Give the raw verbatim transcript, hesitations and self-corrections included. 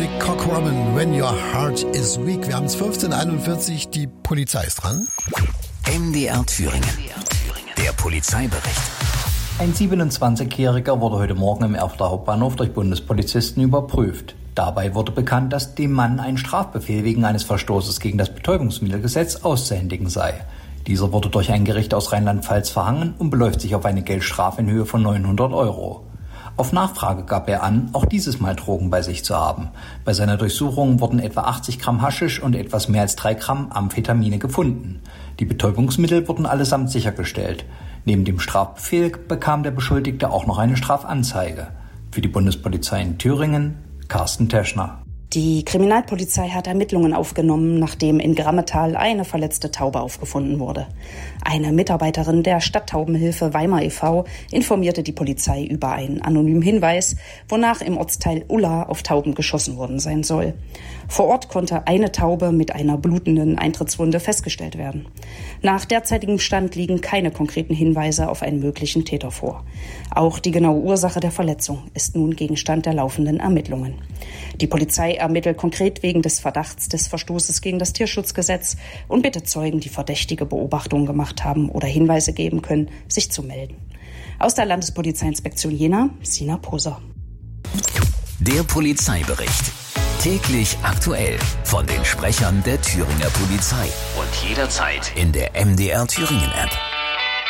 Musik, Cock Robin, When Your Heart is Weak. Wir haben es fünfzehn Uhr einundvierzig, die Polizei ist dran. M D R Thüringen, der Polizeibericht. Ein siebenundzwanzigjähriger wurde heute Morgen im Erfurter Hauptbahnhof durch Bundespolizisten überprüft. Dabei wurde bekannt, dass dem Mann ein Strafbefehl wegen eines Verstoßes gegen das Betäubungsmittelgesetz auszuhändigen sei. Dieser wurde durch ein Gericht aus Rheinland-Pfalz verhangen und beläuft sich auf eine Geldstrafe in Höhe von neunhundert Euro. Auf Nachfrage gab er an, auch dieses Mal Drogen bei sich zu haben. Bei seiner Durchsuchung wurden etwa achtzig Gramm Haschisch und etwas mehr als drei Gramm Amphetamine gefunden. Die Betäubungsmittel wurden allesamt sichergestellt. Neben dem Strafbefehl bekam der Beschuldigte auch noch eine Strafanzeige. Für die Bundespolizei in Thüringen, Carsten Teschner. Die Kriminalpolizei hat Ermittlungen aufgenommen, nachdem in Grammetal eine verletzte Taube aufgefunden wurde. Eine Mitarbeiterin der Stadttaubenhilfe Weimar e V informierte die Polizei über einen anonymen Hinweis, wonach im Ortsteil Ulla auf Tauben geschossen worden sein soll. Vor Ort konnte eine Taube mit einer blutenden Eintrittswunde festgestellt werden. Nach derzeitigem Stand liegen keine konkreten Hinweise auf einen möglichen Täter vor. Auch die genaue Ursache der Verletzung ist nun Gegenstand der laufenden Ermittlungen. Die Polizei ermittelt konkret wegen des Verdachts des Verstoßes gegen das Tierschutzgesetz und bittet Zeugen, die verdächtige Beobachtungen gemacht haben oder Hinweise geben können, sich zu melden. Aus der Landespolizeiinspektion Jena, Sina Poser. Der Polizeibericht. Täglich aktuell von den Sprechern der Thüringer Polizei und jederzeit in der M D R Thüringen App.